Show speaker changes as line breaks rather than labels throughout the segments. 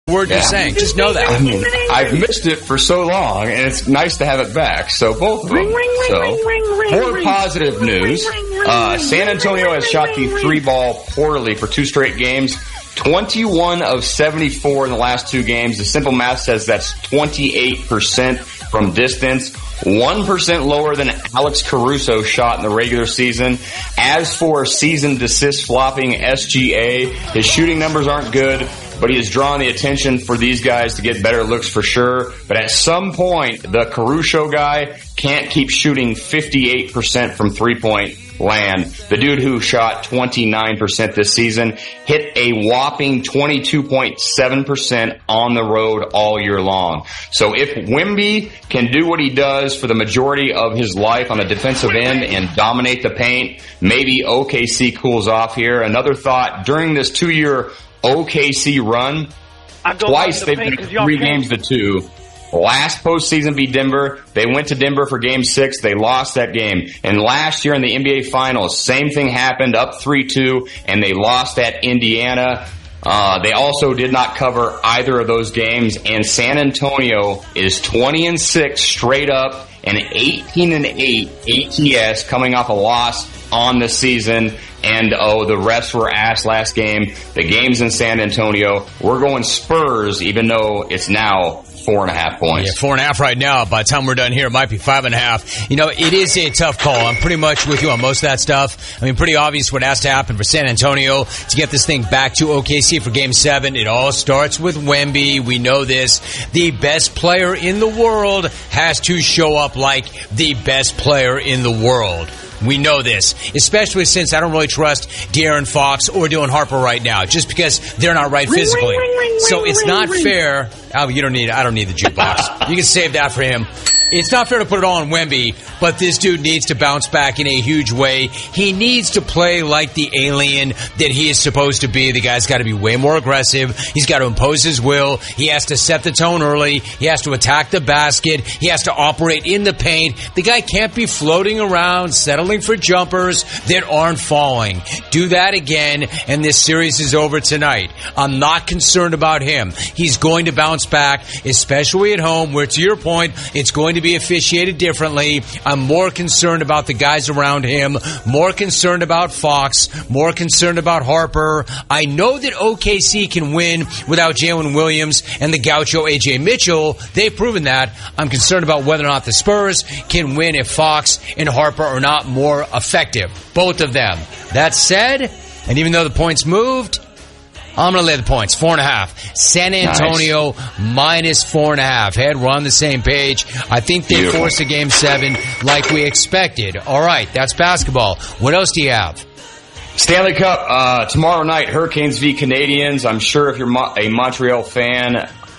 word you're saying. Just know that.
I mean, I've missed it for so long, and it's nice to have it back. So both of them. So, more positive news. San Antonio has shot the 3-ball poorly for 2 straight games. 21 of 74 in the last 2 games. The simple math says that's 28% from distance. 1% lower than Alex Caruso shot in the regular season. As for seasoned assist flopping SGA, his shooting numbers aren't good, but he has drawn the attention for these guys to get better looks for sure. But at some point, the Caruso guy can't keep shooting 58% from three-point land. The dude who shot 29% this season hit a whopping 22.7% on the road all year long. So if Wemby can do what he does for the majority of his life on the defensive end and dominate the paint, maybe OKC cools off here. Another thought, during this 2-year OKC run, twice they've been 3 games to 2. Last postseason beat Denver. They went to Denver for Game 6. They lost that game. And last year in the NBA Finals, same thing happened, up 3-2, and they lost at Indiana. They also did not cover either of those games. And San Antonio is 20-6 straight up and 18-8 ATS coming off a loss on the season. And, the refs were asked last game. The game's in San Antonio. We're going Spurs, even though it's now 4.5 points.
Yeah, 4.5 right now. By the time we're done here, it might be 5.5. You know, it is a tough call. I'm pretty much with you on most of that stuff. I mean, pretty obvious what has to happen for San Antonio to get this thing back to OKC for Game 7. It all starts with Wemby. We know this. The best player in the world has to show up like the best player in the world. We know this, especially since I don't really trust De'Aaron Fox or Dylan Harper right now, just because they're not right physically. So it's not fair. I don't need the jukebox. You can save that for him. It's not fair to put it all on Wemby, but this dude needs to bounce back in a huge way. He needs to play like the alien that he is supposed to be. The guy's got to be way more aggressive. He's got to impose his will. He has to set the tone early. He has to attack the basket. He has to operate in the paint. The guy can't be floating around, settling for jumpers that aren't falling. Do that again, and this series is over tonight. I'm not concerned about him. He's going to bounce back, especially at home, where, to your point, it's going to be officiated differently. I'm more concerned about the guys around him, more concerned about Fox, more concerned about Harper. I know that OKC can win without Jalen Williams and the Gaucho AJ Mitchell. They've proven that. I'm concerned about whether or not the Spurs can win if Fox and Harper are not more effective. Both of them. That said, and even though the points moved, I'm going to lay the points. 4.5. San Antonio minus 4.5. Head, we're on the same page. I think they force a Game 7 like we expected. All right, that's basketball. What else do you have?
Stanley Cup, tomorrow night, Hurricanes v. Canadiens. I'm sure if you're a Montreal fan,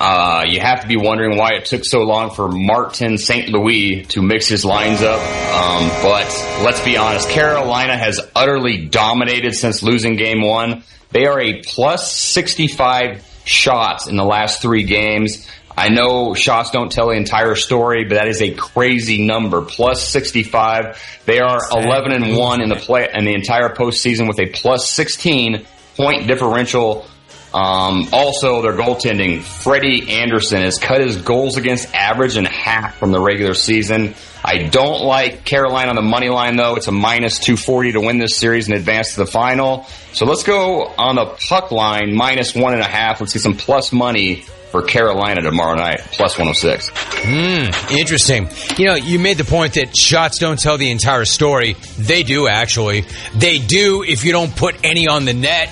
you have to be wondering why it took so long for Martin St. Louis to mix his lines up. But let's be honest, Carolina has utterly dominated since losing Game 1. They are a plus 65 shots in the last 3 games. I know shots don't tell the entire story, but that is a crazy number. Plus 65. They are 11-1 in the entire postseason with a plus 16 point differential. Also, their goaltending, Freddie Anderson has cut his goals against average in half from the regular season. I don't like Carolina on the money line, though. It's a minus 240 to win this series and advance to the final. So let's go on the puck line, minus 1.5. Let's get some plus money for Carolina tomorrow night, plus 106.
Interesting. You know, you made the point that shots don't tell the entire story. They do, actually. They do if you don't put any on the net.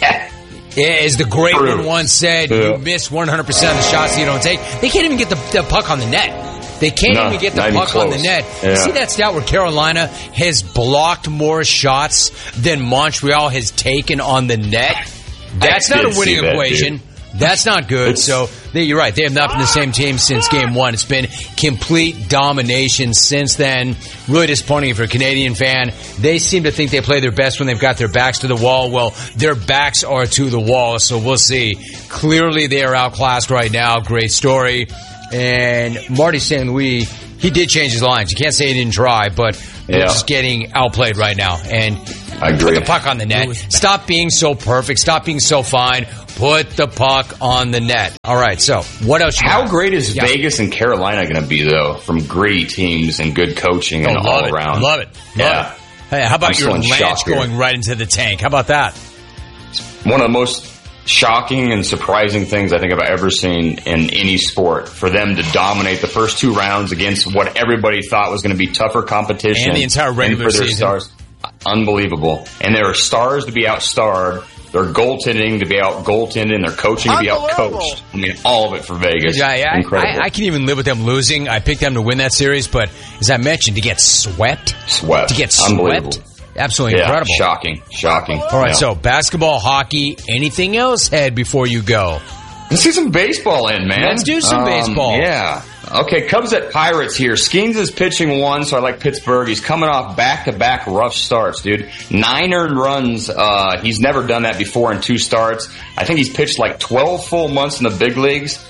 As the great one once said, you miss 100% of the shots you don't take. They can't even get the puck on the net. They can't even get the puck on the net. Yeah. You see that stat where Carolina has blocked more shots than Montreal has taken on the net? That's not a winning equation. That's not good. So you're right. They have not been the same team since Game 1. It's been complete domination since then. Really disappointing for a Canadian fan. They seem to think they play their best when they've got their backs to the wall. Well, their backs are to the wall, so we'll see. Clearly, they are outclassed right now. Great story. And Marty St. Louis, he did change his lines. You can't say he didn't try, but they're just getting outplayed right now. And
I agree.
Put the puck on the net. Stop being so perfect. Stop being so fine. Put the puck on the net. All right, so what else?
How great is Vegas and Carolina going to be, though, from gritty teams and good coaching and all around?
Love it. Love it. Hey, how about your Lance going right into the tank? How about that?
One of the most shocking and surprising things I think I've ever seen in any sport, for them to dominate the first 2 rounds against what everybody thought was going to be tougher competition.
And the entire regular season.
Stars. Unbelievable. And there are stars to be outstarred. Their goaltending to be out-goaltended, and their coaching to be out-coached. I mean, all of it for Vegas.
Yeah,
incredible.
I can even live with them losing. I picked them to win that series, but as I mentioned, to get swept. To get swept. Absolutely incredible.
Shocking.
All right, so basketball, hockey, anything else, Head, before you go?
Let's see some baseball in, man.
Let's do some baseball.
Yeah. Okay, Cubs at Pirates here. Skeens is pitching 1, so I like Pittsburgh. He's coming off back-to-back rough starts, dude. 9 earned runs. He's never done that before in 2 starts. I think he's pitched like 12 full months in the big leagues.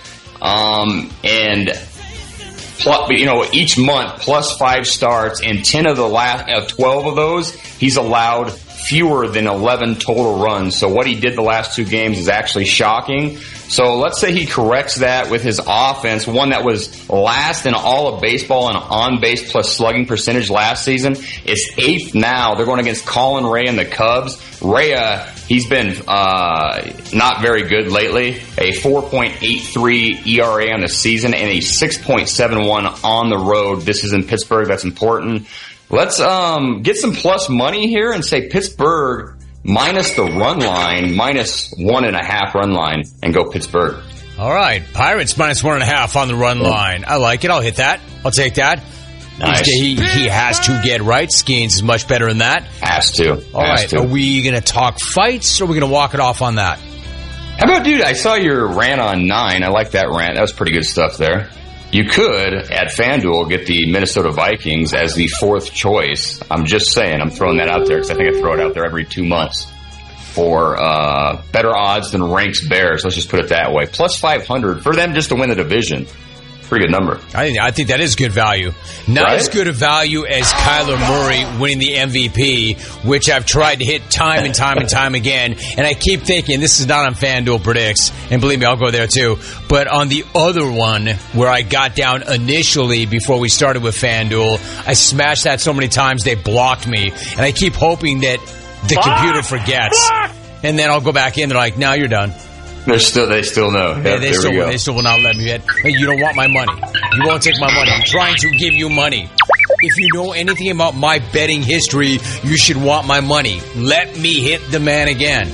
Each month plus 5 starts, and 10 of the last 12 of those, he's allowed fewer than 11 total runs. So what he did the last 2 games is actually shocking. So let's say he corrects that with his offense, one that was last in all of baseball in on-base plus slugging percentage last season. It's 8th now. They're going against Colin Rea and the Cubs. Rea, he's been not very good lately. A 4.83 ERA on the season and a 6.71 on the road. This is in Pittsburgh. That's important. Let's get some plus money here and say Pittsburgh minus the run line, minus 1.5 run line, and go Pittsburgh.
All right. Pirates minus 1.5 on the run line. I like it. I'll hit that. I'll take that.
Nice.
He has to get right. Skeens is much better than that.
Has to.
All right. Are we going to talk fights, or are we going to walk it off on that?
How about, dude, I saw your rant on 9. I like that rant. That was pretty good stuff there. You could, at FanDuel, get the Minnesota Vikings as the 4th choice. I'm just saying. I'm throwing that out there because I think I throw it out there every 2 months for better odds than Ranks Bears. Let's just put it that way. Plus 500 for them just to win the division. Pretty good number.
I think that is good value. Not as good a value as Kyler Murray winning the MVP, which I've tried to hit time and time again. And I keep thinking, this is not on FanDuel Predicts, and believe me, I'll go there too. But on the other one, where I got down initially before we started with FanDuel, I smashed that so many times they blocked me. And I keep hoping that the computer forgets. And then I'll go back in, they're like, no, you're done.
They still know.
Yeah, they still will not let me hit. Hey, you don't want my money. You won't take my money. I'm trying to give you money. If you know anything about my betting history, you should want my money. Let me hit the man again.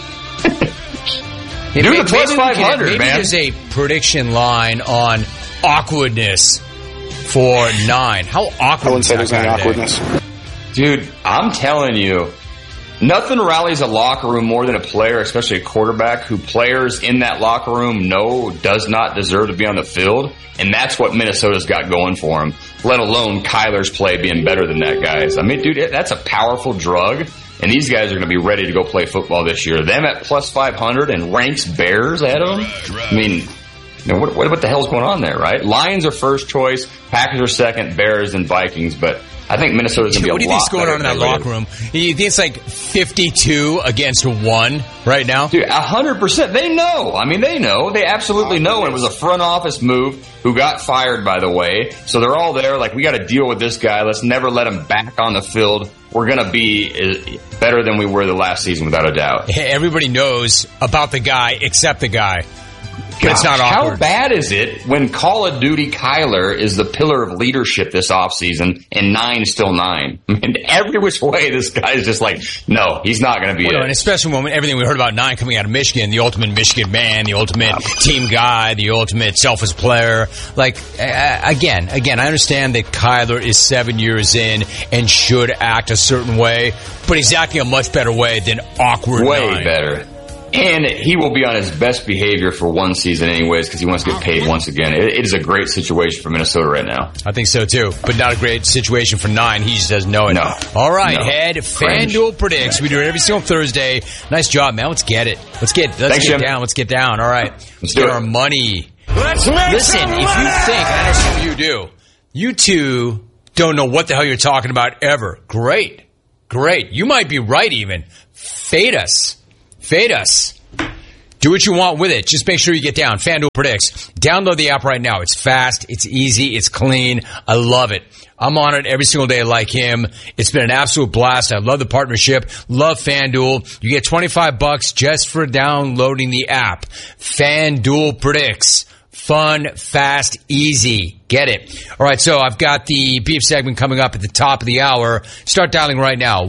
Do the plus 500,
maybe
man.
There's a prediction line on awkwardness for 9. How awkward
I wouldn't say there's any awkwardness.
Dude, I'm telling you, nothing rallies a locker room more than a player, especially a quarterback, who players in that locker room know does not deserve to be on the field. And that's what Minnesota's got going for him, let alone Kyler's play being better than that guy's. I mean, dude, that's a powerful drug. And these guys are going to be ready to go play football this year. Them at plus 500 and Ranks Bears at them. I mean, what the hell's going on there, right? Lions are first choice, Packers are second, Bears and Vikings. But I think Minnesota's going to be a lot better.
What do you think's going on in that locker room? You think it's like 52 against 1 right now?
Dude, 100%. They know. I mean, they know. They absolutely know. And it was a front office move, who got fired, by the way. So they're all there like, we got to deal with this guy. Let's never let him back on the field. We're going to be better than we were the last season, without a doubt.
Everybody knows about the guy except the guy. But it's not awkward.
How bad is it when Call of Duty Kyler is the pillar of leadership this offseason and 9's still 9? I mean, every which way, this guy is just like, no, he's not going to be it.
And especially when everything we heard about 9 coming out of Michigan, the ultimate Michigan man, the ultimate team guy, the ultimate selfless player. Like, again, I understand that Kyler is 7 years in and should act a certain way, but he's acting a much better way than awkward 9.
Way better. And he will be on his best behavior for one season anyways, because he wants to get paid once again. It is a great situation for Minnesota right now.
I think so too, but not a great situation for 9. He just doesn't know it.
No.
All right, Head. FanDuel Predicts. We do it every single Thursday. Nice job, man. Let's get it. Let's get down. Let's get down. All right. Let's get our money. Listen, if you think, and I know some of you do, you two don't know what the hell you're talking about ever. Great. You might be right even. Fade us. Do what you want with it. Just make sure you get down. FanDuel Predicts. Download the app right now. It's fast. It's easy. It's clean. I love it. I'm on it every single day like him. It's been an absolute blast. I love the partnership. Love FanDuel. You get $25 just for downloading the app. FanDuel Predicts. Fun, fast, easy. Get it. All right, so I've got the beef segment coming up at the top of the hour. Start dialing right now.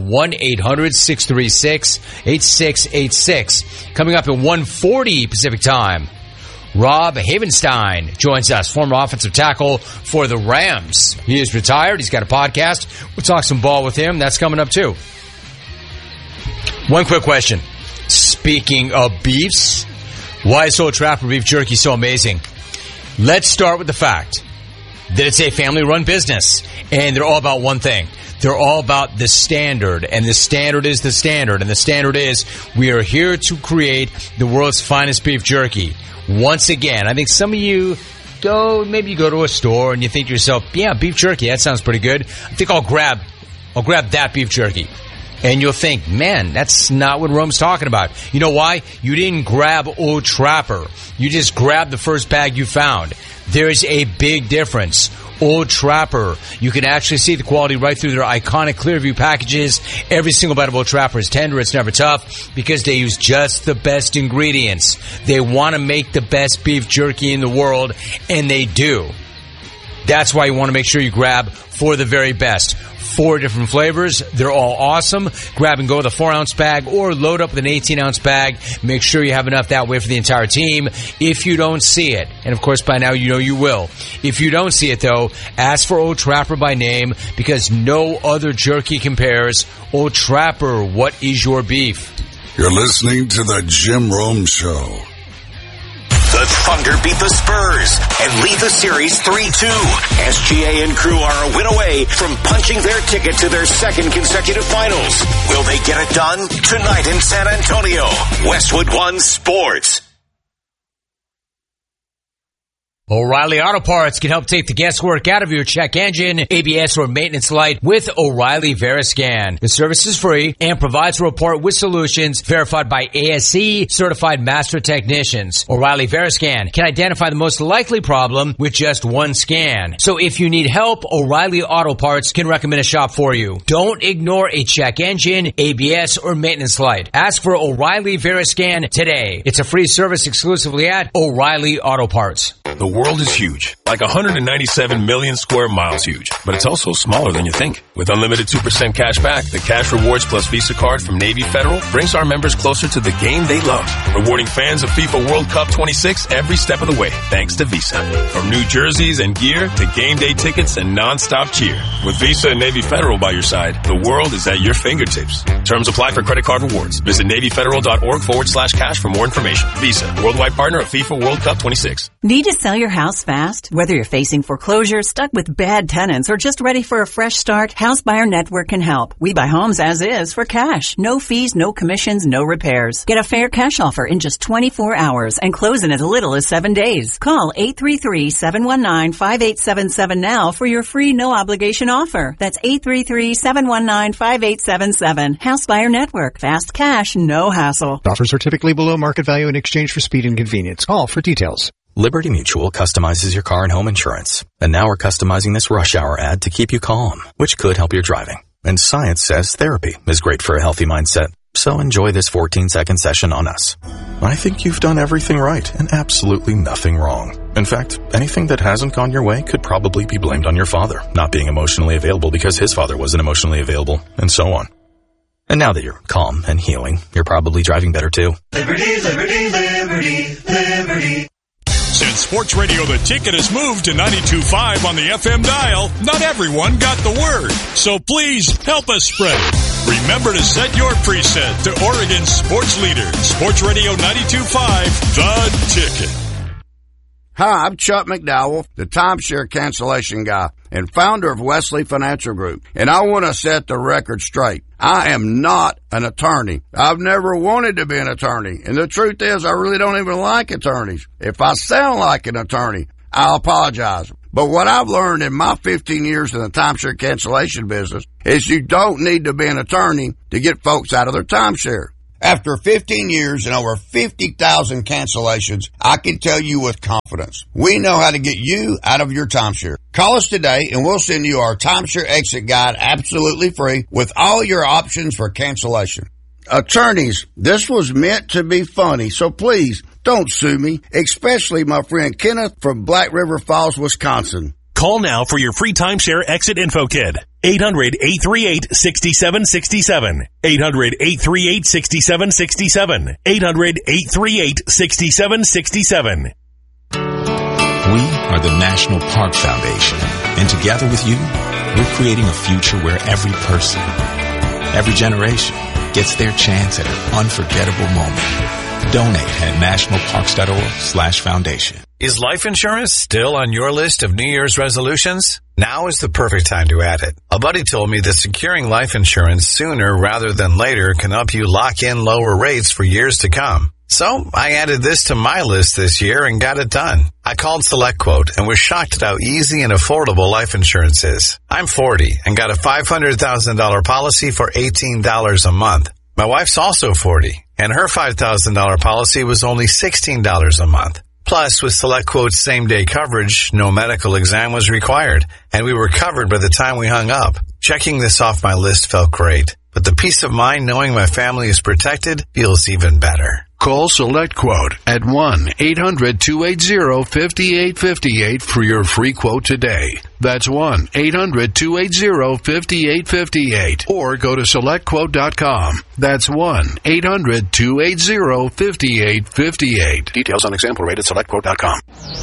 1-800-636-8686. Coming up at 1:40 Pacific Time. Rob Havenstein joins us, former offensive tackle for the Rams. He is retired. He's got a podcast. We'll talk some ball with him. That's coming up, too. One quick question. Speaking of beefs, why is Old Trapper beef jerky so amazing? Let's start with the fact that it's a family-run business, and they're all about one thing. They're all about the standard, and the standard is the standard, and the standard is we are here to create the world's finest beef jerky. Once again, I think some of you maybe you go to a store and you think to yourself, yeah, beef jerky, that sounds pretty good. I think I'll grab that beef jerky. And you'll think, man, that's not what Rome's talking about. You know why? You didn't grab Old Trapper. You just grabbed the first bag you found. There's a big difference. Old Trapper, you can actually see the quality right through their iconic Clearview packages. Every single bite of Old Trapper is tender. It's never tough because they use just the best ingredients. They want to make the best beef jerky in the world, and they do. That's why you want to make sure you grab for the very best. 4 different flavors. They're all awesome. Grab and go with a 4-ounce bag or load up with an 18-ounce bag. Make sure you have enough that way for the entire team. If you don't see it, and of course by now you know you will. If you don't see it though, ask for Old Trapper by name because no other jerky compares. Old Trapper, what is your beef?
You're listening to the Jim Rome Show.
The Thunder beat the Spurs and lead the series 3-2. SGA and crew are a win away from punching their ticket to their second consecutive finals. Will they get it done? Tonight in San Antonio. Westwood One Sports.
O'Reilly Auto Parts can help take the guesswork out of your check engine, ABS, or maintenance light with O'Reilly Veriscan. The service is free and provides a report with solutions verified by ASE certified master technicians. O'Reilly Veriscan can identify the most likely problem with just one scan. So if you need help, O'Reilly Auto Parts can recommend a shop for you. Don't ignore a check engine, ABS, or maintenance light. Ask for O'Reilly Veriscan today. It's a free service exclusively at O'Reilly Auto Parts.
The world is huge, like 197 million square miles huge, but it's also smaller than you think. With unlimited 2% cash back, the Cash Rewards Plus Visa card from Navy Federal brings our members closer to the game they love, rewarding fans of FIFA World Cup 26 every step of the way, thanks to Visa. From new jerseys and gear to game day tickets and non-stop cheer. With Visa and Navy Federal by your side, the world is at your fingertips. Terms apply for credit card rewards. Visit NavyFederal.org/cash for more information. Visa, worldwide partner of FIFA World Cup 26.
Need to sell your house fast? Whether you're facing foreclosure, stuck with bad tenants, or just ready for a fresh start, House Buyer Network can help. We buy homes as is for cash. No fees, no commissions, no repairs. Get a fair cash offer in just 24 hours and close in as little as 7 days. Call 833-719-5877 now for your free no-obligation offer. That's 833-719-5877. House Buyer Network. Fast cash, no hassle.
Offers are typically below market value in exchange for speed and convenience. Call for details.
Liberty Mutual customizes your car and home insurance. And now we're customizing this rush hour ad to keep you calm, which could help your driving. And science says therapy is great for a healthy mindset. So enjoy this 14-second session on us. I think you've done everything right and absolutely nothing wrong. In fact, anything that hasn't gone your way could probably be blamed on your father, not being emotionally available because his father wasn't emotionally available, and so on. And now that you're calm and healing, you're probably driving better too.
Liberty, liberty, liberty, liberty.
Since Sports Radio The Ticket has moved to 92.5 on the FM dial, not everyone got the word. So please help us spread it. Remember to set your preset to Oregon's sports leader, Sports Radio 92.5, The Ticket.
Hi, I'm Chuck McDowell, the timeshare cancellation guy and founder of Wesley Financial Group, and I want to set the record straight. I am not an attorney. I've never wanted to be an attorney, and the truth is I really don't even like attorneys. If I sound like an attorney, I'll apologize. But what I've learned in my 15 years in the timeshare cancellation business is you don't need to be an attorney to get folks out of their timeshare. After 15 years and over 50,000 cancellations, I can tell you with confidence, we know how to get you out of your timeshare. Call us today and we'll send you our timeshare exit guide absolutely free with all your options for cancellation. Attorneys, this was meant to be funny, so please don't sue me, especially my friend Kenneth from Black River Falls, Wisconsin.
Call now for your free timeshare exit info kit. 800-838-6767. 800-838-6767. 800-838-6767.
We are the National Park Foundation, and together with you, we're creating a future where every person, every generation gets their chance at an unforgettable moment. Donate at nationalparks.org/foundation.
Is life insurance still on your list of New Year's resolutions? Now is the perfect time to add it. A buddy told me that securing life insurance sooner rather than later can help you lock in lower rates for years to come. So I added this to my list this year and got it done. I called SelectQuote and was shocked at how easy and affordable life insurance is. I'm 40 and got a $500,000 policy for $18 a month. My wife's also 40 and her $5,000 policy was only $16 a month. Plus, with SelectQuote's same-day coverage, no medical exam was required, and we were covered by the time we hung up. Checking this off my list felt great, but the peace of mind knowing my family is protected feels even better.
Call SelectQuote at 1-800-280-5858 for your free quote today. That's 1-800-280-5858. Or go to SelectQuote.com. That's 1-800-280-5858. Details on example rate at SelectQuote.com.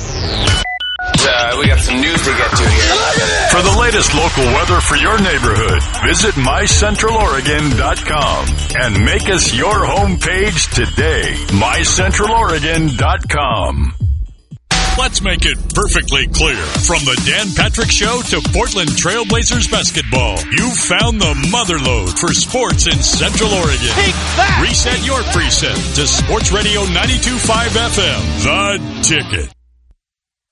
We got some news to get to here.
For the latest local weather for your neighborhood, visit mycentraloregon.com and make us your homepage today. mycentraloregon.com. Let's make it perfectly clear. From the Dan Patrick Show to Portland Trailblazers basketball, you found the motherlode for sports in Central Oregon.
Take that!
Reset your preset to Sports Radio 92.5 FM. The Ticket.